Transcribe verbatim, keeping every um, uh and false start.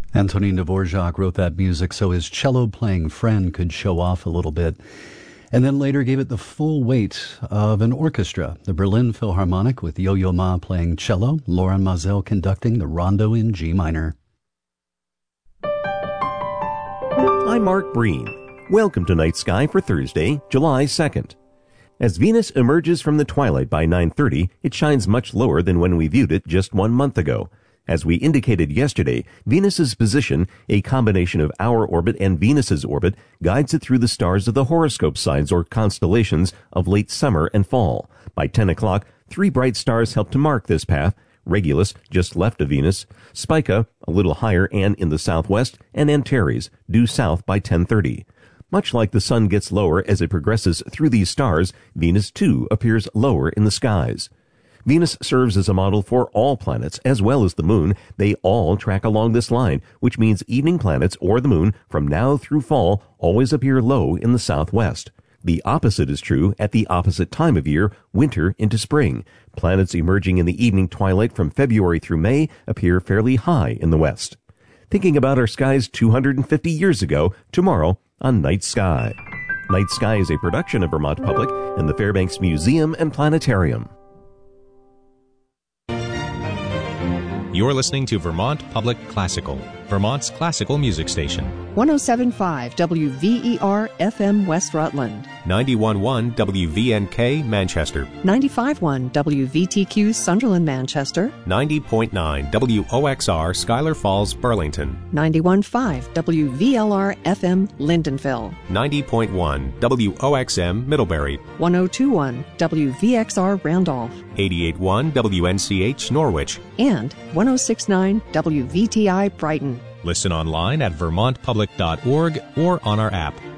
Antonin Dvorak wrote that music so his cello-playing friend could show off a little bit, and then later gave it the full weight of an orchestra, the Berlin Philharmonic with Yo-Yo Ma playing cello, Loren Maazel conducting the rondo in G minor. I'm Mark Breen. Welcome to Night Sky for Thursday, July second. As Venus emerges from the twilight by nine thirty, it shines much lower than when we viewed it just one month ago. As we indicated yesterday, Venus's position, a combination of our orbit and Venus's orbit, guides it through the stars of the horoscope signs or constellations of late summer and fall. By ten o'clock, three bright stars help to mark this path: Regulus, just left of Venus, Spica, a little higher and in the southwest, and Antares, due south by ten thirty. Much like the sun gets lower as it progresses through these stars, Venus too appears lower in the skies. Venus serves as a model for all planets, as well as the moon. They all track along this line, which means evening planets or the moon from now through fall always appear low in the southwest. The opposite is true at the opposite time of year, winter into spring. Planets emerging in the evening twilight from February through May appear fairly high in the west. Thinking about our skies two hundred fifty years ago, tomorrow on Night Sky. Night Sky is a production of Vermont Public and the Fairbanks Museum and Planetarium. You're listening to Vermont Public Classical, Vermont's classical music station. one oh seven point five W V E R F M West Rutland. ninety-one point one W V N K Manchester. ninety-five point one W V T Q Sunderland Manchester. ninety point nine W O X R Schuyler Falls Burlington. ninety-one point five W V L R F M Lindenville. ninety point one W O X M Middlebury. one oh two point one W V X R Randolph. eighty-eight point one W N C H Norwich. And one oh six point nine W V T I Brighton. Listen online at vermont public dot org or on our app.